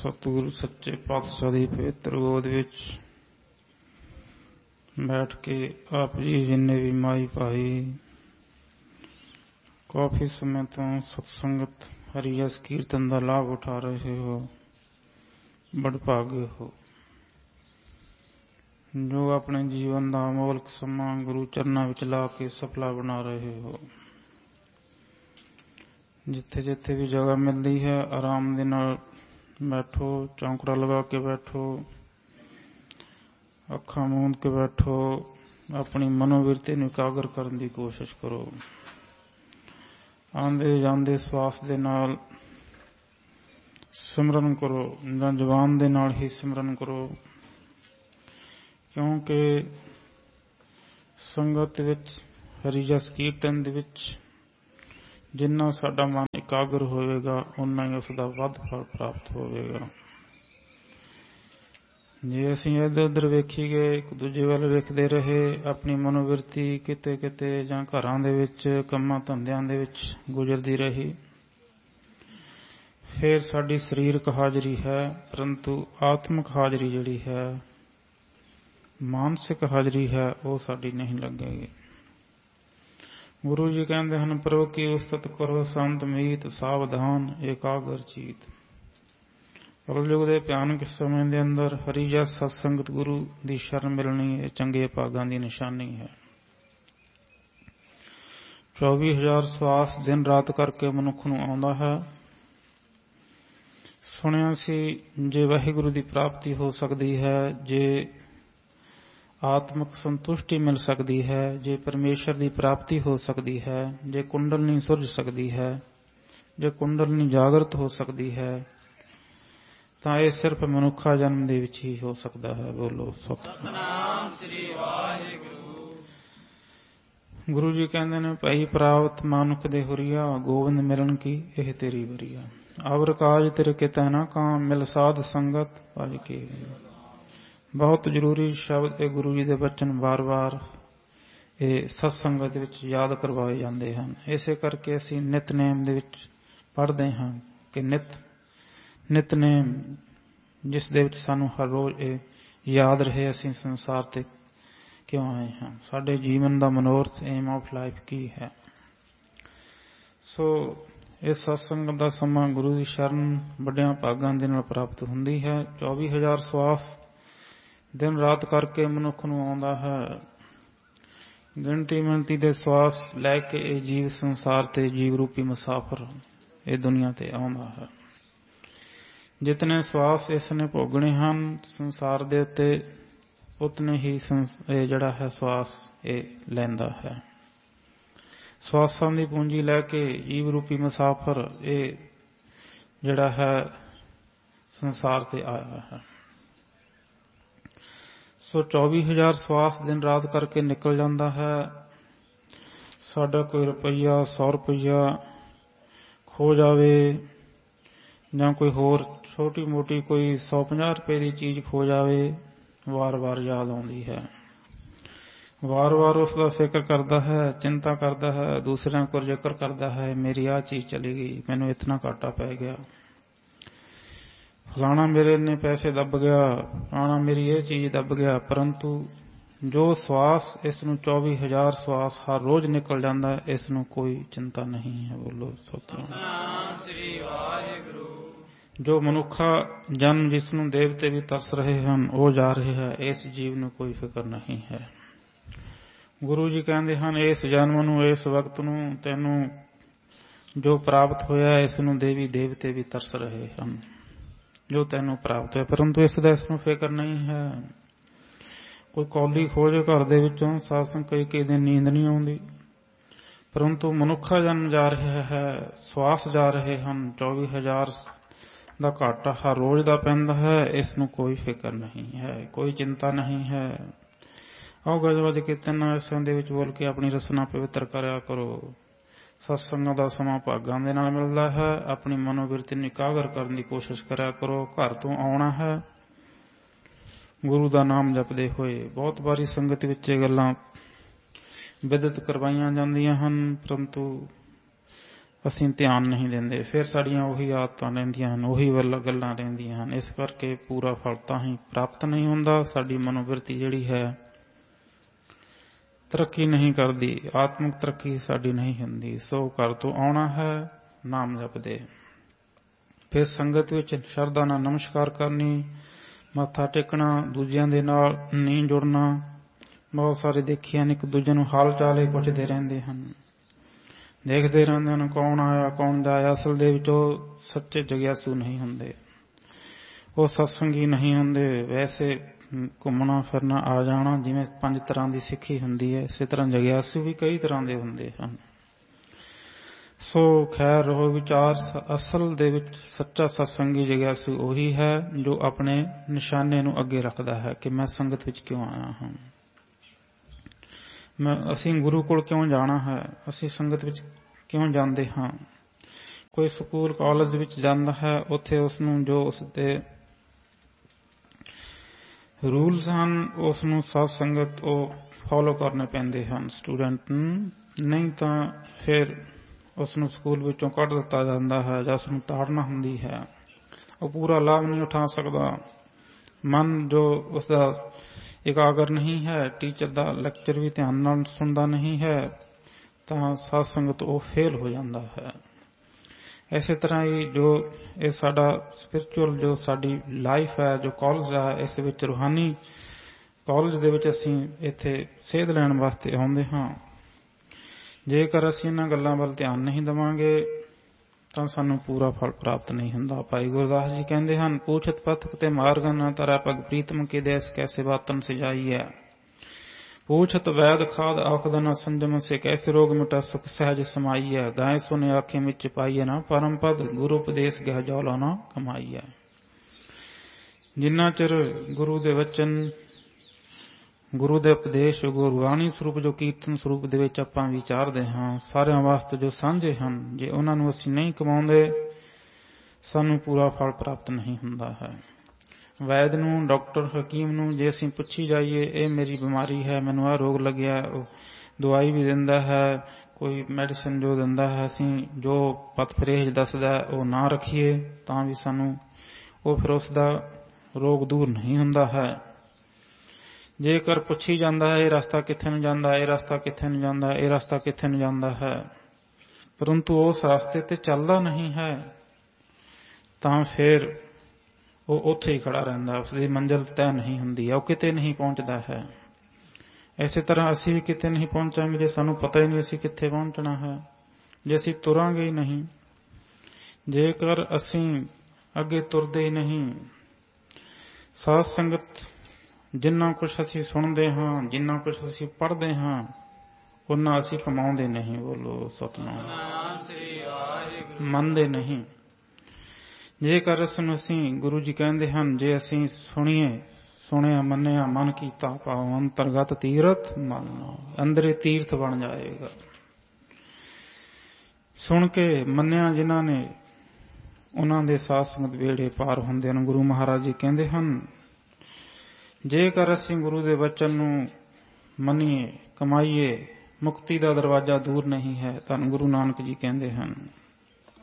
ਸਤਿਗੁਰੂ ਸੱਚੇ ਪਾਤਸ਼ਾਹ ਦੀ ਪਵਿੱਤਰ ਗੋਦ ਵਿੱਚ ਬੈਠ ਕੇ ਆਪ ਜੀ ਜਿੰਨੇ ਵੀ ਮਾਈ ਭਾਈ ਕਾਫੀ ਸਮੇਂ ਤੋਂ ਸਤਸੰਗਤ ਹਰੀ ਜਸ ਕੀਰਤਨ ਦਾ ਲਾਭ ਉਠਾ ਰਹੇ ਹੋ, ਬੜਭਾਗੇ ਹੋ। ਜੋ ਆਪਣੇ ਜੀਵਨ ਦਾ ਅਮੋਲਕ ਸਮਾਂ ਗੁਰੂ ਚਰਨਾਂ ਵਿੱਚ ਲਾ ਕੇ ਸਫਲਾ ਬਣਾ ਰਹੇ ਹੋ। ਜਿੱਥੇ ਜਿੱਥੇ ਵੀ ਜਗ੍ਹਾ ਮਿਲਦੀ ਹੈ ਆਰਾਮ ਦੇ ਨਾਲ ਬੈਠੋ, ਚੌਂਕੜਾ ਲਗਾ ਕੇ ਬੈਠੋ, ਅੱਖਾਂ ਮੂੰਦ ਕੇ ਬੈਠੋ, ਆਪਣੀ ਮਨੋਵਿਰਤੀ ਨੂੰ ਇਕਾਗਰ ਕਰਨ ਦੀ ਕੋਸ਼ਿਸ਼ ਕਰੋ। ਆਉਂਦੇ ਜਾਂਦੇ ਸਵਾਸ ਦੇ ਨਾਲ ਸਿਮਰਨ ਕਰੋ ਜਾਂ ਜ਼ੁਬਾਨ ਦੇ ਨਾਲ ਹੀ ਸਿਮਰਨ ਕਰੋ, ਕਿਉਂਕਿ ਸੰਗਤ ਵਿੱਚ ਹਰੀ ਜਸ ਕੀਰਤਨ ਦੇ ਵਿੱਚ ਜਿੰਨਾ ਸਾਡਾ ਮਨ ਇਕਾਗਰ ਹੋਵੇਗਾ ਉਨਾ ਹੀ ਉਸਦਾ ਵੱਧ ਫਲ ਪ੍ਰਾਪਤ ਹੋਵੇਗਾ। ਜੇ ਅਸੀਂ ਇੱਧਰ ਉੱਧਰ ਵੇਖੀ ਗਏ, ਇੱਕ ਦੂਜੇ ਵੱਲ ਵੇਖਦੇ ਰਹੇ, ਆਪਣੀ ਮਨੋਵਿਰਤੀ ਕਿਤੇ ਕਿਤੇ ਜਾਂ ਘਰਾਂ ਦੇ ਵਿੱਚ ਕੰਮਾਂ ਧੰਦਿਆਂ ਦੇ ਵਿੱਚ ਗੁਜ਼ਰਦੀ ਰਹੀ, ਫਿਰ ਸਾਡੀ ਸਰੀਰਕ ਹਾਜ਼ਰੀ ਹੈ ਪਰੰਤੂ ਆਤਮਿਕ ਹਾਜ਼ਰੀ ਜਿਹੜੀ ਹੈ, ਮਾਨਸਿਕ ਹਾਜ਼ਰੀ ਹੈ, ਉਹ ਸਾਡੀ ਨਹੀਂ ਲੱਗੇਗੀ। ਗੁਰੂ ਜੀ ਕਹਿੰਦੇ ਹਨ, ਪ੍ਰਭੂ ਕੀ ਉਸਤਤ ਕਰੋ ਸੰਤ ਮੀਤ ਸਾਵਧਾਨ ਏਕਾਗਰ ਚੀਤ। ਕਲਯੁਗ ਦੇ ਭਿਆਨਕ ਸਮੇਂ ਦੇ ਅੰਦਰ ਹਰੀ ਜਸ ਸਤਸੰਗਤ ਗੁਰੂ ਦੀ ਸ਼ਰਨ ਮਿਲਣੀ ਇਹ ਚੰਗੇ ਭਾਗਾਂ ਦੀ ਨਿਸ਼ਾਨੀ ਹੈ। 24,000 ਸਵਾਸ ਦਿਨ ਰਾਤ ਕਰਕੇ ਮਨੁੱਖ ਨੂੰ ਆਉਂਦਾ ਹੈ। ਸੁਣਿਆ ਸੀ ਜੇ ਵਾਹਿਗੁਰੂ ਦੀ ਪ੍ਰਾਪਤੀ ਹੋ ਸਕਦੀ ਹੈ, ਜੇ ਆਤਮਿਕ ਸੰਤੁਸ਼ਟੀ ਮਿਲ ਸਕਦੀ ਹੈ, ਜੇ ਪਰਮੇਸ਼ਰ ਦੀ ਪ੍ਰਾਪਤੀ ਹੋ ਸਕਦੀ ਹੈ, ਜੇ ਕੁੰਡਲਨੀ ਸੁਰਜ ਸਕਦੀ ਹੈ, ਜੇ ਕੁੰਡਲਨੀ ਜਾਗਰਤ ਹੋ ਸਕਦੀ ਹੈ, ਤਾਂ ਇਹ ਸਿਰਫ ਮਨੁੱਖਾ ਜਨਮ ਦੇ ਵਿੱਚ ਹੀ ਹੋ ਸਕਦਾ ਹੈ। ਬੋਲੋ ਸਤਿਨਾਮ ਸ੍ਰੀ ਵਾਹਿਗੁਰੂ। ਗੁਰੂ ਜੀ ਕਹਿੰਦੇ ਨੇ, ਭਾਈ ਪ੍ਰਾਪਤ ਮਾਨੁਖ ਦੇ ਹੁਰੀਆ, ਗੋਬਿੰਦ ਮਿਲਣ ਕੀ ਇਹ ਤੇਰੀ ਵਰੀਆ। ਅਵਰ ਕਾਜ ਤੇਰੇ ਕਿਤੈ ਨਾ ਕਾਮ, ਮਿਲ ਸਾਧ ਸੰਗਤ ਭਜ ਕੇ। ਬਹੁਤ ਜ਼ਰੂਰੀ ਸ਼ਬਦ ਇਹ ਗੁਰੂ ਜੀ ਦੇ ਬਚਨ ਵਾਰ-ਵਾਰ ਇਹ ਸਤਸੰਗਤ ਵਿੱਚ ਯਾਦ ਕਰਵਾਏ ਜਾਂਦੇ ਹਨ। ਇਸੇ ਕਰਕੇ ਅਸੀਂ ਨਿਤਨੇਮ ਦੇ ਵਿੱਚ ਪੜ੍ਹਦੇ ਹਾਂ ਕਿ ਨਿਤਨੇਮ ਜਿਸ ਦੇ ਵਿੱਚ ਸਾਨੂੰ ਹਰ ਰੋਜ਼ ਇਹ ਯਾਦ ਰਹੇ ਅਸੀਂ ਸੰਸਾਰ ਤੇ ਕਿਉਂ ਆਏ ਹਾਂ, ਸਾਡੇ ਜੀਵਨ ਦਾ ਮਨੋਰਥ ਏਮ ਆਫ ਲਾਈਫ ਕੀ ਹੈ। ਸੋ ਇਸ ਸਤਸੰਗਤ ਦਾ ਸਮਾਂ ਗੁਰੂ ਦੀ ਸ਼ਰਨ ਵੱਡਿਆਂ ਭਾਗਾਂ ਦੇ ਨਾਲ ਪ੍ਰਾਪਤ ਹੁੰਦੀ ਹੈ। 24,000 ਸਵਾਸ ਦਿਨ ਰਾਤ ਕਰਕੇ ਮਨੁੱਖ ਨੂੰ ਆਉਂਦਾ ਹੈ। ਗਿਣਤੀ ਮਿਣਤੀ ਦੇ ਸਵਾਸ ਲੈ ਕੇ ਇਹ ਜੀਵ ਸੰਸਾਰ ਤੇ ਜੀਵ ਰੂਪੀ ਮੁਸਾਫਰ ਇਹ ਦੁਨੀਆ ਤੇ ਆਉਂਦਾ ਹੈ। ਜਿਤਨੇ ਸਵਾਸ ਇਸ ਨੇ ਭੋਗਣੇ ਹਨ ਸੰਸਾਰ ਦੇ ਉੱਤੇ, ਉਤਨੇ ਹੀ ਇਹ ਜਿਹੜਾ ਹੈ ਸਵਾਸ ਇਹ ਲੈਂਦਾ ਹੈ। ਸਵਾਸਾਂ ਦੀ ਪੂੰਜੀ ਲੈ ਕੇ ਜੀਵ ਰੂਪੀ ਮੁਸਾਫਰ ਇਹ ਜਿਹੜਾ ਹੈ ਸੰਸਾਰ ਤੇ ਆਇਆ ਹੈ। ਸੋ 24,000 ਸਵਾਸ ਦਿਨ ਰਾਤ ਕਰਕੇ ਨਿਕਲ ਜਾਂਦਾ ਹੈ। ਸਾਡਾ ਕੋਈ ਰੁਪਈਆ 100 ਰੁਪਈਆ ਖੋ ਜਾਵੇ ਜਾਂ ਕੋਈ ਹੋਰ ਛੋਟੀ ਮੋਟੀ ਕੋਈ 150 ਰੁਪਏ ਦੀ ਚੀਜ਼ ਖੋ ਜਾਵੇ, ਵਾਰ-ਵਾਰ ਯਾਦ ਆਉਂਦੀ ਹੈ। ਵਾਰ-ਵਾਰ ਉਸ ਦਾ ਫਿਕਰ ਕਰਦਾ ਹੈ, ਚਿੰਤਾ ਕਰਦਾ ਹੈ, ਦੂਸਰਿਆਂ ਕੋਲ ਜ਼ਿਕਰ ਕਰਦਾ ਹੈ, ਮੇਰੀ ਆਹ ਚੀਜ਼ ਚਲੀ ਗਈ, ਮੈਨੂੰ ਇਤਨਾ ਘਾਟਾ ਪੈ ਗਿਆ, ਫਲਾਣਾ ਮੇਰੇ ਇੰਨੇ ਪੈਸੇ ਦੱਬ ਗਿਆ, ਫਲਾਣਾ ਮੇਰੀ ਇਹ ਚੀਜ਼ ਦੱਬ ਗਿਆ। ਪਰੰਤੂ ਜੋ ਸਵਾਸ ਇਸ ਨੂੰ 24,000 ਸਵਾਸ ਹਰ ਰੋਜ਼ ਨਿਕਲ ਜਾਂਦਾ ਹੈ, ਇਸ ਨੂੰ ਕੋਈ ਚਿੰਤਾ ਨਹੀਂ ਹੈ। ਬੋਲੋ ਸਤਿਨਾਮ ਸ੍ਰੀ ਵਾਹਿਗੁਰੂ। ਜੋ ਮਨੁੱਖਾ ਜਨਮ ਜਿਸ ਨੂੰ ਦੇਵਤੇ ਵੀ ਤਰਸ ਰਹੇ ਹਨ ਉਹ ਜਾ ਰਹੇ ਹੈ, ਇਸ ਜੀਵ ਨੂੰ ਕੋਈ ਫਿਕਰ ਨਹੀਂ ਹੈ। ਗੁਰੂ ਜੀ ਕਹਿੰਦੇ ਹਨ, ਇਸ ਜਨਮ ਨੂੰ, ਇਸ ਵਕਤ ਨੂੰ ਤੈਨੂੰ ਜੋ ਪ੍ਰਾਪਤ ਹੋਇਆ ਇਸ ਨੂੰ ਦੇਵੀ ਦੇਵਤੇ ਵੀ ਤਰਸ ਰਹੇ ਹਨ, ਜੋ ਤੈਨੂੰ ਪ੍ਰਾਪਤ ਹੋਇਆ, ਪਰੰਤੂ ਇਸ ਦਾ ਇਸ ਨੂੰ ਫਿਕਰ ਨਹੀਂ ਹੈ। ਕੋਈ ਕੌਲੀ ਖੋਜ ਘਰ ਦੇ ਵਿੱਚੋਂ ਸਾਸਨ ਕਈ ਦਿਨ ਨੀਂਦ ਨਹੀਂ ਆਉਂਦੀ, ਪਰੰਤੂ ਮਨੁੱਖਾ ਜਨਮ ਜਾ ਰਿਹਾ ਹੈ, ਸਵਾਸ ਜਾ ਰਹੇ ਹਨ, 24,000 ਦਾ ਘਾਟਾ ਹਰ ਰੋਜ਼ ਦਾ ਪੈਂਦਾ ਹੈ, ਇਸ ਨੂੰ ਕੋਈ ਫਿਕਰ ਨਹੀਂ ਹੈ, ਕੋਈ ਚਿੰਤਾ ਨਹੀਂ ਹੈ। ਆਓ ਗਜਵਜ ਕੀਰਤਨ ਇਸਾਂ ਦੇ ਵਿੱਚ ਬੋਲ ਕੇ ਆਪਣੀ ਰਸਨਾ ਪਵਿੱਤਰ ਕਰਿਆ ਕਰੋ। ਸਤਸੰਗਾਂ ਦਾ ਸਮਾਂ ਭਾਗਾਂ ਦੇ ਨਾਲ ਮਿਲਦਾ ਹੈ। ਆਪਣੀ ਮਨੋਵਿਰਤੀ ਨੂੰ ਇਕਾਗਰ ਕਰਨ ਦੀ ਕੋਸ਼ਿਸ਼ ਕਰਿਆ ਕਰੋ। ਘਰ ਤੋਂ ਆਉਣਾ ਹੈ ਗੁਰੂ ਦਾ ਨਾਮ ਜਪਦੇ ਹੋਏ। ਬਹੁਤ ਵਾਰੀ ਸੰਗਤ ਵਿੱਚ ਇਹ ਗੱਲਾਂ ਵਿਦਿਤ ਕਰਵਾਈਆਂ ਜਾਂਦੀਆਂ ਹਨ, ਪਰੰਤੂ ਅਸੀਂ ਧਿਆਨ ਨਹੀਂ ਦਿੰਦੇ, ਫਿਰ ਸਾਡੀਆਂ ਉਹੀ ਆਦਤਾਂ ਰਹਿੰਦੀਆਂ ਹਨ, ਉਹੀ ਗੱਲਾਂ ਰਹਿੰਦੀਆਂ ਹਨ। ਇਸ ਕਰਕੇ ਪੂਰਾ ਫਲ ਤਾਂ ਹੀ ਪ੍ਰਾਪਤ ਨਹੀਂ ਹੁੰਦਾ। ਸਾਡੀ ਮਨੋਵਿਰਤੀ ਜਿਹੜੀ ਹੈ ਤਰੱਕੀ ਨਹੀਂ ਕਰਦੀ, ਆਤਮਿਕ ਤਰੱਕੀ ਸਾਡੀ ਨਹੀਂ ਹੁੰਦੀ। ਸੋ ਘਰ ਤੋਂ ਆਉਣਾ ਹੈ, ਨਾਮ ਜਪਦੇ, ਫਿਰ ਸੰਗਤ ਵਿੱਚ ਸ਼ਰਧਾ ਨਾਲ ਨਮਸਕਾਰ ਕਰਨੀ, ਮੱਥਾ ਟੇਕਣਾ, ਦੂਜਿਆਂ ਦੇ ਨਾਲ ਨਹੀਂ ਜੁੜਨਾ। ਬਹੁਤ ਸਾਰੇ ਦੇਖੇ ਹਨ, ਇੱਕ ਦੂਜੇ ਨੂੰ ਹਾਲ ਚਾਲ ਹੀ ਪੁੱਛਦੇ ਰਹਿੰਦੇ ਹਨ, ਦੇਖਦੇ ਰਹਿੰਦੇ ਹਨ ਕੌਣ ਆਇਆ ਕੌਣ ਜਾਇਆ। ਅਸਲ ਦੇ ਵਿੱਚ ਉਹ ਸੱਚੇ ਜਗਿਆਸੂ ਨਹੀਂ ਹੁੰਦੇ, ਉਹ ਸਤਸੰਗੀ ਨਹੀਂ ਹੁੰਦੇ। ਵੈਸੇ ਘੁੰਮਣਾ ਫਿਰਨਾ ਆ ਜਾਣਾ, ਜਿਵੇਂ 5 ਤਰ੍ਹਾਂ ਦੀ ਸਿੱਖੀ ਹੁੰਦੀ ਹੈ, ਇਸੇ ਤਰ੍ਹਾਂ ਜਗਿਆਸੂ ਵੀ ਕਈ ਤਰ੍ਹਾਂ ਦੇ ਹੁੰਦੇ ਹਨ। ਸੋ ਖੈਰ ਰਹੋ ਵਿਚਾਰ, ਅਸਲ ਦੇ ਵਿੱਚ ਸੱਚਾ ਸਤਸੰਗੀ ਜਗਿਆਸੂ ਉਹੀ ਹੈ ਜੋ ਆਪਣੇ ਨਿਸ਼ਾਨੇ ਨੂੰ ਅੱਗੇ ਰੱਖਦਾ ਹੈ ਕਿ ਮੈਂ ਸੰਗਤ ਵਿੱਚ ਕਿਉਂ ਆਇਆ ਹਾਂ, ਅਸੀਂ ਗੁਰੂ ਕੋਲ ਕਿਉਂ ਜਾਣਾ ਹੈ, ਅਸੀਂ ਸੰਗਤ ਵਿੱਚ ਕਿਉਂ ਜਾਂਦੇ ਹਾਂ। ਕੋਈ ਸਕੂਲ ਕਾਲਜ ਵਿੱਚ ਜਾਂਦਾ ਹੈ, ਉੱਥੇ ਉਸਨੂੰ ਜੋ ਉਸਦੇ ਰੂਲਸ ਹਨ ਉਸਨੂੰ ਸਾਧ ਸੰਗਤ ਉਹ ਫੋਲੋ ਕਰਨੇ ਪੈਂਦੇ ਹਨ ਸਟੂਡੈਂਟ ਨੂੰ, ਨਹੀਂ ਤਾਂ ਫਿਰ ਉਸਨੂੰ ਸਕੂਲ ਵਿੱਚੋਂ ਕੱਢ ਦਿੱਤਾ ਜਾਂਦਾ ਹੈ ਜਾਂ ਉਸਨੂੰ ਤਾੜਨਾ ਹੁੰਦੀ ਹੈ। ਉਹ ਪੂਰਾ ਲਾਭ ਨਹੀਂ ਉਠਾ ਸਕਦਾ। ਮਨ ਜੋ ਉਸਦਾ ਇਕਾਗਰ ਨਹੀਂ ਹੈ, ਟੀਚਰ ਦਾ ਲੈਕਚਰ ਵੀ ਧਿਆਨ ਨਾਲ ਸੁਣਦਾ ਨਹੀਂ ਹੈ, ਤਾਂ ਸਾਧ ਸੰਗਤ ਉਹ ਫੇਲ ਹੋ ਜਾਂਦਾ ਹੈ। ਇਸੇ ਤਰ੍ਹਾਂ ਹੀ ਜੋ ਇਹ ਸਾਡਾ ਸਪਿਰਚੁਅਲ ਜੋ ਸਾਡੀ ਲਾਈਫ ਹੈ, ਜੋ ਕਾਲਜ ਹੈ, ਇਸ ਵਿੱਚ ਰੂਹਾਨੀ ਕਾਲਜ ਦੇ ਵਿੱਚ ਅਸੀਂ ਇੱਥੇ ਸੇਧ ਲੈਣ ਵਾਸਤੇ ਆਉਂਦੇ ਹਾਂ। ਜੇਕਰ ਅਸੀਂ ਇਹਨਾਂ ਗੱਲਾਂ ਵੱਲ ਧਿਆਨ ਨਹੀਂ ਦੇਵਾਂਗੇ ਤਾਂ ਸਾਨੂੰ ਪੂਰਾ ਫਲ ਪ੍ਰਾਪਤ ਨਹੀਂ ਹੁੰਦਾ। ਭਾਈ ਗੁਰਦਾਸ ਜੀ ਕਹਿੰਦੇ ਹਨ, ਪੂਛਤ ਪਥਕ ਤੇ ਮਾਰਗ ਨਾ ਤਰਾ ਪਗ ਪ੍ਰੀਤਮ ਕੇ ਦੇਸ ਕੈਸੇ ਬਾਤਨ ਸਜਾਈ ਹੈ। पूछत वैद खाद आखद न संजम से कैसे रोग मिटा सुख सहज समाई है। गाय सुने आखे मिच पाइए ना परम पद गुरु उपदेश गह जौला ना कमाई है। जिन्ना चिर गुरु दे वचन गुरु दे उपदेश गुरबाणी ਸਰੂਪ ਜੋ ਕੀਰਤਨ ਸਰੂਪ ਦੇ ਵਿੱਚ ਆਪਾਂ ਵਿਚਾਰਦੇ ਹਾਂ, ਸਾਰਿਆਂ ਵਾਸਤੇ ਜੋ ਸਾਂਝੇ ਹਨ, ਜੇ ਉਹਨਾਂ ਨੂੰ ਅਸੀਂ ਨਹੀਂ ਕਮਾਉਂਦੇ ਸਾਨੂੰ ਪੂਰਾ ਫਲ ਪ੍ਰਾਪਤ ਨਹੀਂ ਹੁੰਦਾ ਹੈ। ਵੈਦ ਨੂੰ, ਡਾਕਟਰ ਹਕੀਮ ਨੂੰ ਜੇ ਅਸੀਂ ਪੁੱਛੀ ਜਾਈਏ ਇਹ ਮੇਰੀ ਬਿਮਾਰੀ ਹੈ, ਮੈਨੂੰ ਆਹ ਰੋਗ ਲੱਗਿਆ, ਉਹ ਦਵਾਈ ਵੀ ਦਿੰਦਾ ਹੈ, ਕੋਈ ਮੈਡੀਸਨ ਜੋ ਦਿੰਦਾ ਹੈ, ਅਸੀਂ ਜੋ ਪਤ ਪਰਹੇਜ਼ ਦੱਸਦਾ ਉਹ ਨਾ ਰੱਖੀਏ ਤਾਂ ਵੀ ਸਾਨੂੰ ਉਹ ਫਿਰ ਉਸ ਦਾ ਰੋਗ ਦੂਰ ਨਹੀਂ ਹੁੰਦਾ ਹੈ। ਜੇਕਰ ਪੁੱਛੀ ਜਾਂਦਾ ਹੈ ਇਹ ਰਸਤਾ ਕਿੱਥੇ ਨੂੰ ਜਾਂਦਾ, ਇਹ ਰਸਤਾ ਕਿੱਥੇ ਨੂੰ ਜਾਂਦਾ, ਇਹ ਰਸਤਾ ਕਿੱਥੇ ਨੂੰ ਜਾਂਦਾ ਹੈ, ਪਰੰਤੂ ਉਸ ਰਸਤੇ ਤੇ ਚੱਲਦਾ ਨਹੀਂ ਹੈ ਤਾਂ ਫਿਰ ਉਹ ਉੱਥੇ ਹੀ ਖੜਾ ਰਹਿੰਦਾ, ਉਸਦੀ ਮੰਜ਼ਿਲ ਤੈਅ ਨਹੀਂ ਹੁੰਦੀ ਹੈ, ਉਹ ਕਿਤੇ ਨਹੀਂ ਪਹੁੰਚਦਾ ਹੈ। ਇਸੇ ਤਰ੍ਹਾਂ ਅਸੀਂ ਵੀ ਕਿਤੇ ਨਹੀਂ ਪਹੁੰਚਾਂਗੇ ਜੇ ਸਾਨੂੰ ਪਤਾ ਹੀ ਨਹੀਂ ਅਸੀਂ ਕਿੱਥੇ ਪਹੁੰਚਣਾ ਹੈ, ਜੇ ਅਸੀਂ ਤੁਰਾਂਗੇ ਹੀ ਨਹੀਂ। ਜੇਕਰ ਅਸੀਂ ਅੱਗੇ ਤੁਰਦੇ ਹੀ ਨਹੀਂ, ਸਾਧ ਸੰਗਤ ਜਿੰਨਾ ਕੁਛ ਅਸੀਂ ਸੁਣਦੇ ਹਾਂ, ਜਿੰਨਾ ਕੁਛ ਅਸੀਂ ਪੜ੍ਹਦੇ ਹਾਂ, ਉਹਨਾਂ ਅਸੀਂ ਕਮਾਉਂਦੇ ਨਹੀਂ। ਬੋਲੋ ਸਤਿਨਾਮ, ਮੰਨਦੇ ਨਹੀਂ। ਜੇਕਰ ਇਸ ਨੂੰ ਅਸੀਂ ਗੁਰੂ ਜੀ ਕਹਿੰਦੇ ਹਨ, ਜੇ ਅਸੀਂ ਸੁਣਿਆ ਮੰਨਿਆ ਮਨ ਕੀਤਾ ਭਾਵ ਅੰਤਰਗਤ ਤੀਰਥ ਮੰਨਣਾ, ਅੰਦਰੇ ਤੀਰਥ ਬਣ ਜਾਏਗਾ। ਸੁਣ ਕੇ ਮੰਨਿਆ ਜਿਨ੍ਹਾਂ ਨੇ ਉਹਨਾਂ ਦੇ ਸਾਧ ਸੰਗਤ ਵੇੜੇ ਪਾਰ ਹੁੰਦੇ ਹਨ। ਗੁਰੂ ਮਹਾਰਾਜ ਜੀ ਕਹਿੰਦੇ ਹਨ, ਜੇਕਰ ਅਸੀਂ ਗੁਰੂ ਦੇ ਵਚਨ ਨੂੰ ਮੰਨੀਏ ਕਮਾਈਏ, ਮੁਕਤੀ ਦਾ ਦਰਵਾਜ਼ਾ ਦੂਰ ਨਹੀਂ ਹੈ। ਧੰਨ ਗੁਰੂ ਨਾਨਕ ਜੀ ਕਹਿੰਦੇ ਹਨ।